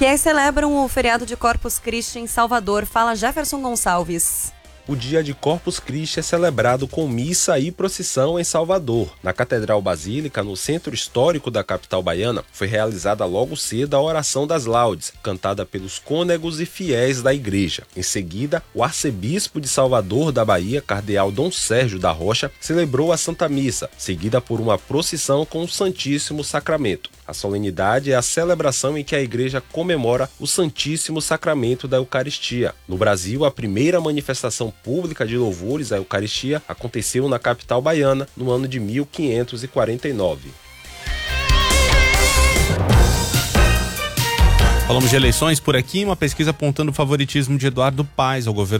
Fiéis celebram o feriado de Corpus Christi em Salvador. Fala Jefferson Gonçalves. O dia de Corpus Christi é celebrado com missa e procissão em Salvador. Na Catedral Basílica, no centro histórico da capital baiana, foi realizada logo cedo a oração das laudes, cantada pelos cônegos e fiéis da igreja. Em seguida, o arcebispo de Salvador da Bahia, cardeal Dom Sérgio da Rocha, celebrou a Santa Missa, seguida por uma procissão com o Santíssimo Sacramento. A solenidade é a celebração em que a igreja comemora o Santíssimo Sacramento da Eucaristia. No Brasil, a primeira manifestação pública de louvores à Eucaristia aconteceu na capital baiana no ano de 1549. Falamos de eleições por aqui, uma pesquisa apontando o favoritismo de Eduardo Paes ao governo